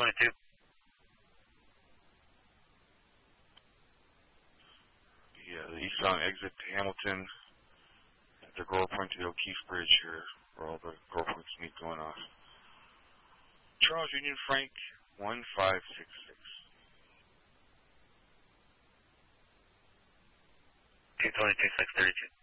222. Yeah, the eastbound exit to Hamilton, at the Grower Point to the O'Keefe Bridge here, where all the Grower Points meet going off. Charles Union Frank, 1566. 222, 632.